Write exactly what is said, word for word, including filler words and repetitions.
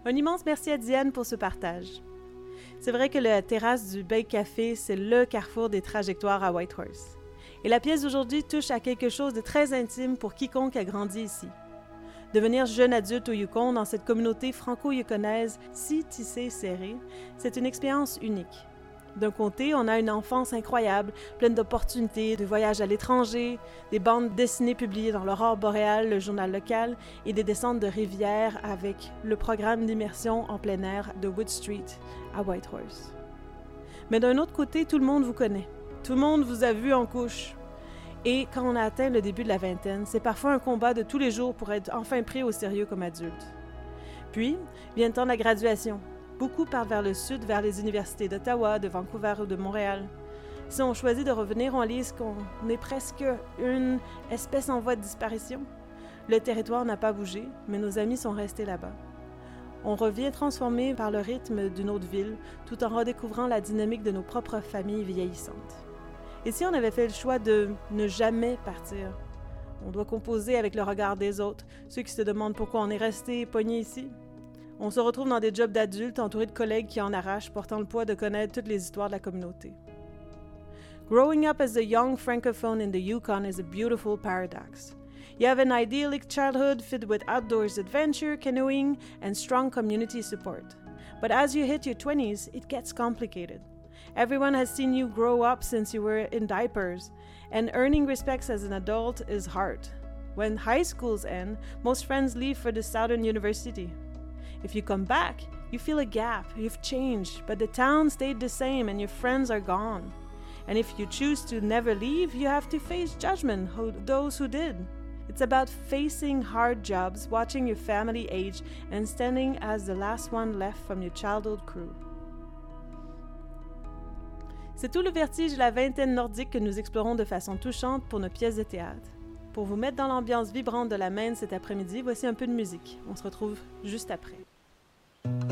Un immense merci à Diane pour ce partage. C'est vrai que la terrasse du Bake Café, c'est le carrefour des trajectoires à Whitehorse. Et la pièce d'aujourd'hui touche à quelque chose de très intime pour quiconque a grandi ici. Devenir jeune adulte au Yukon dans cette communauté franco-yukonaise si tissée et serrée, c'est une expérience unique. D'un côté, on a une enfance incroyable, pleine d'opportunités, de voyages à l'étranger, des bandes dessinées publiées dans l'Aurore boréale, le journal local, et des descentes de rivières avec le programme d'immersion en plein air de Wood Street à Whitehorse. Mais d'un autre côté, tout le monde vous connaît. Tout le monde vous a vu en couche. Et quand on a atteint le début de la vingtaine, c'est parfois un combat de tous les jours pour être enfin pris au sérieux comme adulte. Puis, vient le temps de la graduation. Beaucoup partent vers le sud, vers les universités d'Ottawa, de Vancouver ou de Montréal. Si on choisit de revenir, on lit qu'on est presque une espèce en voie de disparition. Le territoire n'a pas bougé, mais nos amis sont restés là-bas. On revient transformé par le rythme d'une autre ville, tout en redécouvrant la dynamique de nos propres familles vieillissantes. Et si on avait fait le choix de ne jamais partir? On doit composer avec le regard des autres, ceux qui se demandent pourquoi on est resté pogné ici. On se retrouve dans des jobs d'adultes entourés de collègues qui en arrachent, portant le poids de connaître toutes les histoires de la communauté. Growing up as a young francophone in the Yukon is a beautiful paradox. You have an idyllic childhood filled with outdoors adventure, canoeing, and strong community support. But as you hit your twenties, it gets complicated. Everyone has seen you grow up since you were in diapers, and earning respect as an adult is hard. When high schools end, most friends leave for the Southern University. If you come back, you feel a gap, you've changed, but the town stayed the same and your friends are gone. And if you choose to never leave, you have to face judgment of those who did. It's about facing hard jobs, watching your family age, and standing as the last one left from your childhood crew. C'est tout le vertige de la vingtaine nordique que nous explorons de façon touchante pour nos pièces de théâtre. Pour vous mettre dans l'ambiance vibrante de la Maine cet après-midi, voici un peu de musique. On se retrouve juste après.